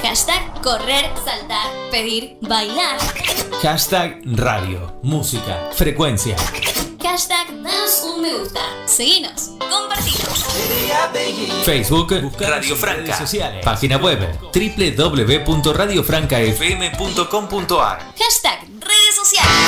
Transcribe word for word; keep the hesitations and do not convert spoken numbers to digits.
Hashtag correr, saltar, pedir, bailar. Hashtag radio, música, frecuencia. Hashtag danos un me gusta. Seguinos, compartinos. Facebook, Buscar Radio Franca. Página web doble u doble u doble u punto radio franca f m punto com punto a r. Hashtag redes sociales.